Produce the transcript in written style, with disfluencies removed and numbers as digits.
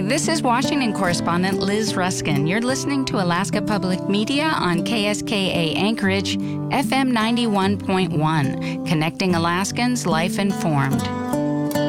This is Washington correspondent Liz Ruskin. You're listening to Alaska Public Media on KSKA Anchorage, FM 91.1, connecting Alaskans life informed.